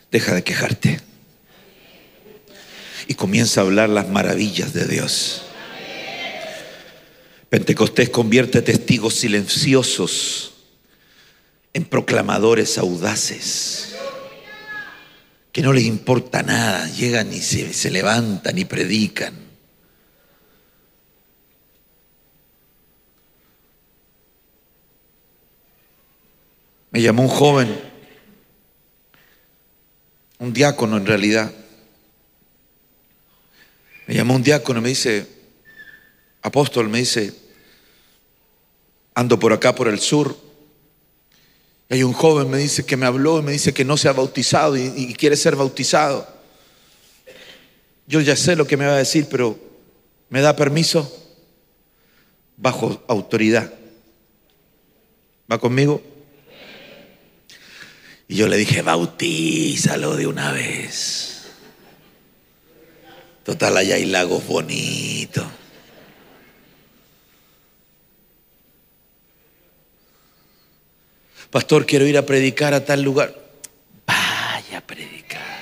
Deja de quejarte y comienza a hablar las maravillas de Dios. Pentecostés convierte testigos silenciosos en proclamadores audaces, que no les importa nada, llegan y se levantan y predican. Me llamó un joven, un diácono en realidad. Me llamó un diácono y me dice: apóstol, me dice, ando por acá por el sur. Y hay un joven, me dice, que me habló y me dice que no se ha bautizado y quiere ser bautizado. Yo ya sé lo que me va a decir, pero ¿me da permiso? Bajo autoridad. ¿Va conmigo? Y yo le dije: bautízalo de una vez. Total, allá hay lagos bonitos. Pastor, quiero ir a predicar a tal lugar. Vaya a predicar.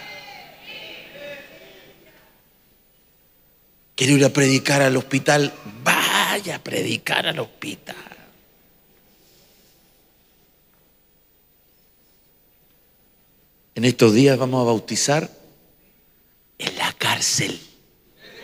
Quiero ir a predicar al hospital. Vaya a predicar al hospital. En estos días vamos a bautizar en la cárcel.